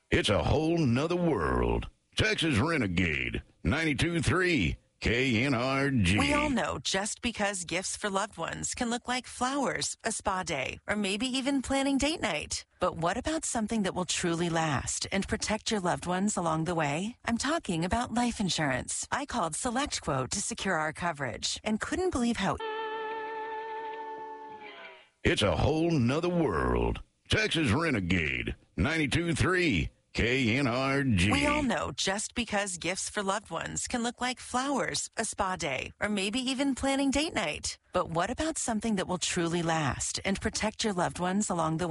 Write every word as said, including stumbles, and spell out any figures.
It's a whole nother world. Texas Renegade, ninety-two point three K N R G. We all know just because gifts for loved ones can look like flowers, a spa day, or maybe even planning date night. But what about something that will truly last and protect your loved ones along the way? I'm talking about life insurance. I called SelectQuote to secure our coverage and couldn't believe how... It's a whole nother world. Texas Renegade, ninety-two point three K N R G. We all know just because gifts for loved ones can look like flowers, a spa day, or maybe even planning date night. But what about something that will truly last and protect your loved ones along the way?